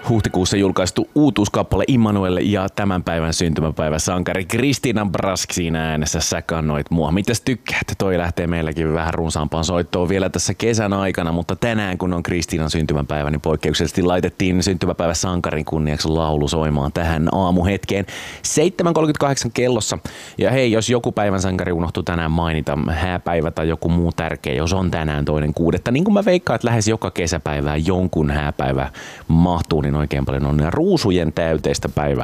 Huhtikuussa julkaistu uutuuskappale Immanuel ja tämän päivän syntymäpäivä sankari Christina Brask siinä äänessä Sä kannoit mua. Mitäs tykkäät? Toi lähtee meilläkin vähän runsaampaan soittoon vielä tässä kesän aikana, mutta tänään kun on Kristiinan syntymäpäivä, niin poikkeuksellisesti laitettiin syntymäpäivä sankarin kunniaksi laulu soimaan tähän aamuhetkeen 7.38 kellossa. Ja hei, jos joku päivän sankari unohtui tänään mainita, hääpäivä tai joku muu tärkeä, jos on tänään 2.6. Niin kuin mä veikkaan, että lähes joka kesäpäivää jonkun hääpäivä mahtuu, niin oikein paljon onnea. Ruusujen täyteistä päivää